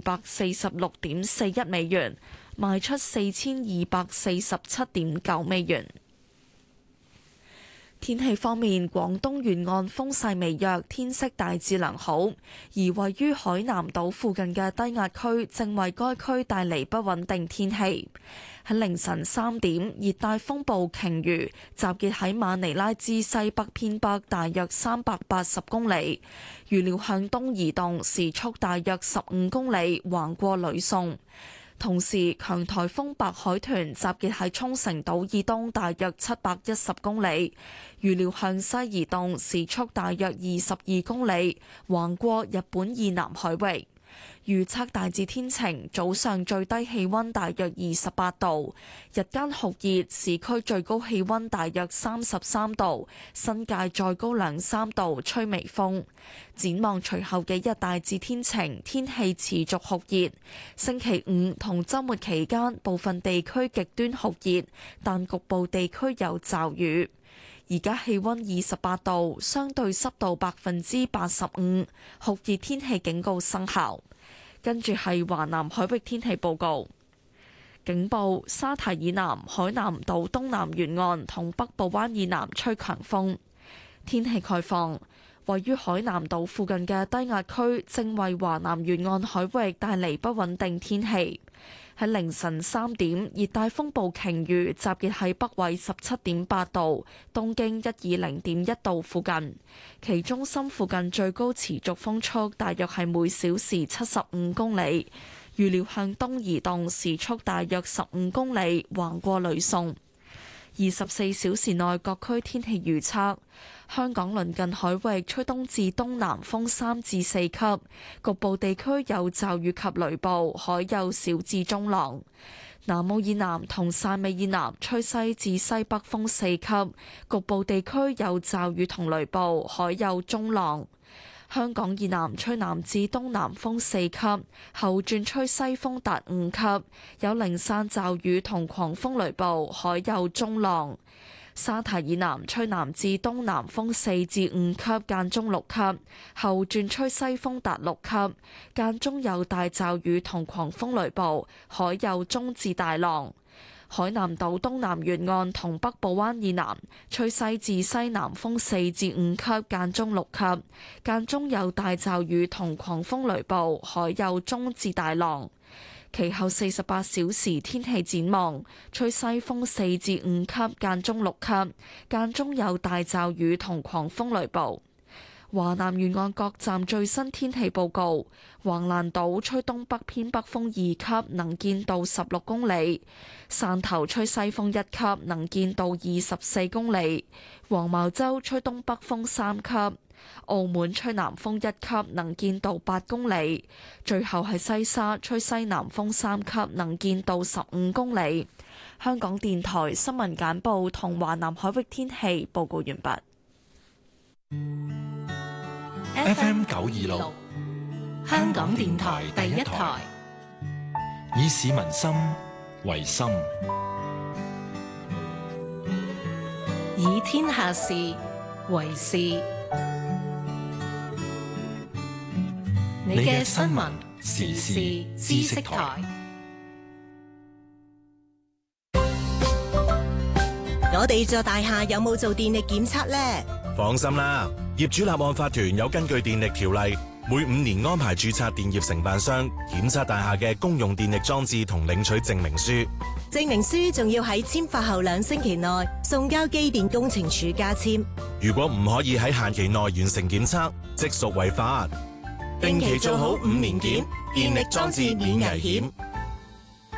246.41美元，賣出4247.9美元。天氣方面，廣東沿岸風勢微弱，天色大致良好。而位於海南島附近嘅低壓區正為該區帶嚟不穩定天氣。喺凌晨3點，熱帶風暴鯨魚集結喺馬尼拉之西北偏北大約380公里，預料向東移動，時速大約15公里，橫過呂宋。同時，強颱風白海豚集結喺沖繩島以東大約710公里，預料向西移動，時速大約22公里，橫過日本以南海域。預測大致天晴，早上最低氣溫大約28度，日間酷熱，市區最高氣溫大約33度，新界再高2-3度，吹微風。展望隨後幾日大致天晴，天氣持續酷熱。星期5同週末期間，部分地區極端酷熱，但局部地區有驟雨。而家氣溫28度，相對濕度85%，酷熱天氣警告生效。跟住係華南海域天氣報告，警報：沙堤以南、海南島東南沿岸同北部灣以南吹強風。天氣概況：位於海南島附近嘅低壓區正為華南沿岸海域帶嚟不穩定天氣。喺凌晨3點，熱帶風暴鯨魚集結喺北緯17.8度、東經120.1度附近，其中心附近最高持續風速大約係每小時75公里，預料向東移動，時速大約15公里，橫過呂宋。24小時內各區天氣預測：香港鄰近海域吹東至東南風3至4級，局部地區有驟雨及雷暴，海有小至中浪。南澳以南同汕尾以南吹西至西北風4級，局部地區有驟雨同雷暴，海有中浪。香港以南吹南至東南風4級，後轉吹西風達5級，有零散驟雨同狂風雷暴，海有中浪。沙堤以南吹南至東南風4至5級，間中6級，後轉吹西風達6級，間中有大驟雨同狂風雷暴，海有中至大浪。海南島東南沿岸同北部灣以南吹西至西南風4至5級，間中6級，間中有大驟雨同狂風雷暴，海有中至大浪。其後48小時天氣展望：吹西風4至5級，間中6級，間中有大驟雨同狂風雷暴。華南沿岸各站最新天氣報告：橫瀾島吹東北偏北風2級，能見度16公里；汕頭吹西風1級，能見度24公里；黃茅洲吹東北風3級；澳門吹南風1級，能見度8公里；最後係西沙吹西南風3級，能見度15公里。香港電台新聞簡報同華南海域天氣報告完畢。 FM 926，香港電台第一台，以市民心為心， 以天下事為事。你嘅新聞時事知識台， 我哋座大廈有冇做電力檢測呢？ 放心啦，業主立案法團有根據電力條例，每5年安排註冊電業承辦商檢測大廈嘅公用電力裝置同領取證明書。 證明書仲要喺簽發後2星期內送交機電工程署加簽。 如果唔可以喺限期內完成檢測，即屬違法。 定期做好5年檢，電力裝置免危險。